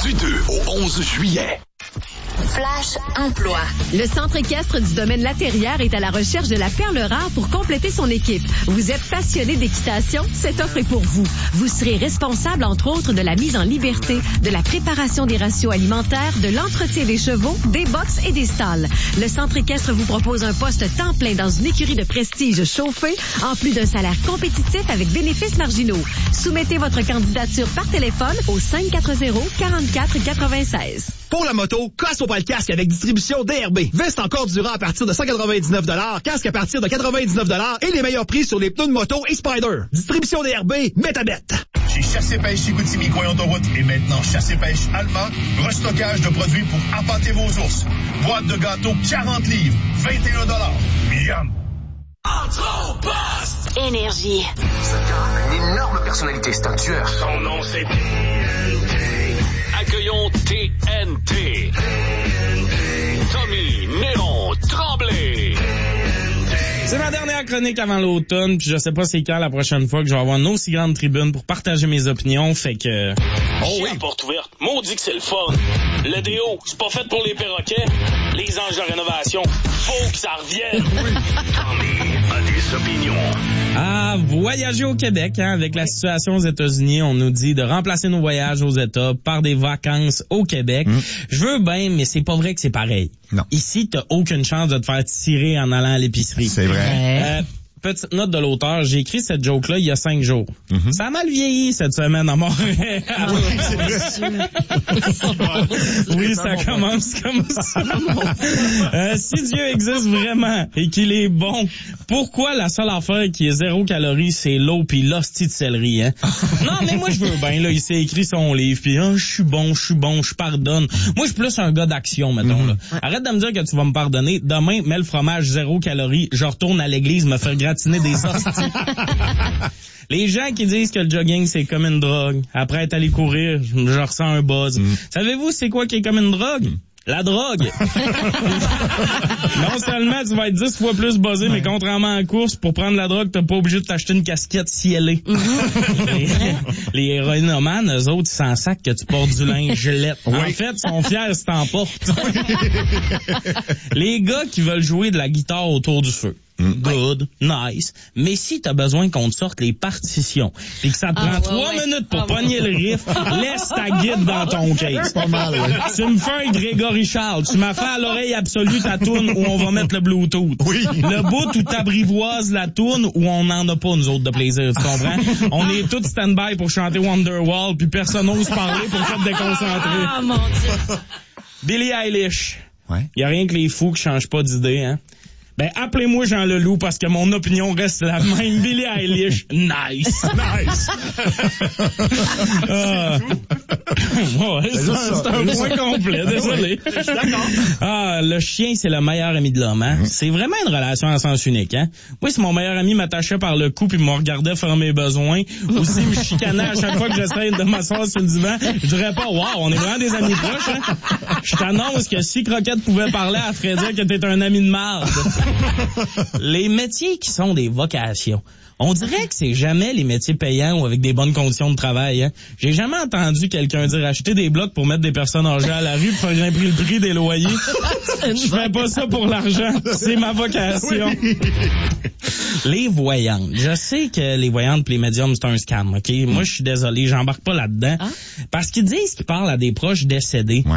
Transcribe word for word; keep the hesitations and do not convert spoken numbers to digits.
Du deux au onze juillet. Flash Emploi. Le Centre équestre du domaine La Terrière est à la recherche de la perle rare pour compléter son équipe. Vous êtes passionné d'équitation? Cette offre est pour vous. Vous serez responsable, entre autres, de la mise en liberté, de la préparation des ratios alimentaires, de l'entretien des chevaux, des boxes et des stalles. Le Centre équestre vous propose un poste temps plein dans une écurie de prestige chauffée, en plus d'un salaire compétitif avec bénéfices marginaux. Soumettez votre candidature par téléphone au cinq quatre zéro, quarante-quatre quatre-vingt-seize. Pour la moto, casse au pas le casque avec distribution D R B. Veste encore durant à partir de cent quatre-vingt-dix-neuf dollars, casque à partir de quatre-vingt-dix-neuf dollars et les meilleurs prix sur les pneus de moto et Spyder. Distribution D R B, mets ta bête. Chez Chasse-et-Pêche Chicoutimi Coin Autoroute et maintenant Chasse-et-Pêche Allemand, restockage de produits pour appâter vos ours. Boîte de gâteaux quarante livres, vingt et un dollars. Miam! Entre au poste! Énergie. Ce gars a une énorme personnalité, c'est un tueur. Son nom c'est T N T. Accueillons T N T. Tommy Néron Tremblay. C'est ma dernière chronique avant l'automne, puis je sais pas c'est quand la prochaine fois que je vais avoir une aussi grande tribune pour partager mes opinions, fait que... Oh oui, porte ouverte. Maudit que c'est le fun. Le déo, c'est pas fait pour les perroquets. Les anges de rénovation, faut que ça revienne. Tommy a des opinions. Ah, voyager au Québec, hein, avec la situation aux États-Unis, on nous dit de remplacer nos voyages aux États par des vacances au Québec. Mmh. Je veux bien, mais c'est pas vrai que c'est pareil. Non. Ici, t'as aucune chance de te faire tirer en allant à l'épicerie. C'est vrai. Euh, petite note de l'auteur, j'ai écrit cette joke-là il y a cinq jours. Mm-hmm. Ça a mal vieilli cette semaine à Montréal. Oui, c'est vrai. Oui, ça commence comme ça. euh, si Dieu existe vraiment et qu'il est bon, pourquoi la seule affaire qui est zéro calorie, c'est l'eau pis l'hostie de céleri, hein? Non, mais moi, je veux bien, là, il s'est écrit son livre pis, ah, je suis bon, je suis bon, je pardonne. Moi, je suis plus un gars d'action, mettons, mm-hmm. là. Arrête de me dire que tu vas me pardonner. Demain, mets le fromage zéro calorie, je retourne à l'église me faire gratiner des hosties. Les gens qui disent que le jogging, c'est comme une drogue, après être allé courir, je, je ressens un buzz. Mm. Savez-vous c'est quoi qui est comme une drogue? Mm. La drogue. Non seulement tu vas être dix fois plus buzzé, ouais. mais contrairement à la course, pour prendre la drogue, t'es pas obligé de t'acheter une casquette cielée. Mm-hmm. les, les héroïnomanes, eux autres, ils s'en sacent que tu portes du linge gelette. Oui. En fait, ils sont fiers si t'en portes. Les gars qui veulent jouer de la guitare autour du feu. Good, nice. Mais si t'as besoin qu'on te sorte les partitions et que ça te prend ah, trois ouais, minutes pour ah, pogner ouais. le riff, laisse ta guide dans ton case. Pas mal, ouais. Tu me fais un Grégory Charles. Tu m'as fait à l'oreille absolue ta toune où on va mettre le Bluetooth. Oui. Le bout où t'abrivoises la toune où on n'en a pas, nous autres, de plaisir. Tu comprends? On est tous stand-by pour chanter Wonderwall puis personne n'ose parler pour te déconcentrer. Ah, mon Dieu. Billie Eilish. Ouais. Y a rien que les fous qui changent pas d'idée, hein. Ben, appelez-moi Jean Leloup parce que mon opinion reste la même. Billie Eilish, nice. Nice. ah. ouais, c'est, ça, c'est un point complet, désolé. Je suis d'accord. Ah, le chien, c'est le meilleur ami de l'homme, hein. Mm. C'est vraiment une relation à sens unique, hein. Moi, si mon meilleur ami m'attachait par le cou puis me regardait faire mes besoins, ou s'il me chicanait à chaque fois que j'essaie de m'asseoir sur le divan, je dirais pas, wow, on est vraiment des amis proches, hein. Je t'annonce que si Croquette pouvait parler, elle ferait dire que t'es un ami de marde. Les métiers qui sont des vocations. On dirait que c'est jamais les métiers payants ou avec des bonnes conditions de travail, hein. J'ai jamais entendu quelqu'un dire acheter des blocs pour mettre des personnes âgées à la rue pour faire grimper le prix des loyers. Je fais pas ça pour l'argent. C'est ma vocation. Oui. Les voyantes. Je sais que les voyantes pis les médiums, c'est un scam, OK? Moi, je suis désolé, j'embarque pas là-dedans. Ah? Parce qu'ils disent qu'ils parlent à des proches décédés. Ouais.